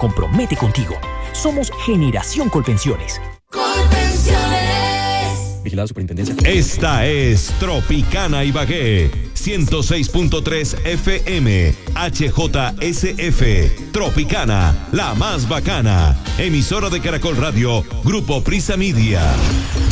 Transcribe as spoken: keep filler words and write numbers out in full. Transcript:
compromete contigo. Somos Generación Colpensiones. Colpensiones. Vigilado Superintendencia. Esta es Tropicana Ibagué, ciento seis punto tres F M, H J S F. Tropicana, la más bacana. Emisora de Caracol Radio, Grupo Prisa Media.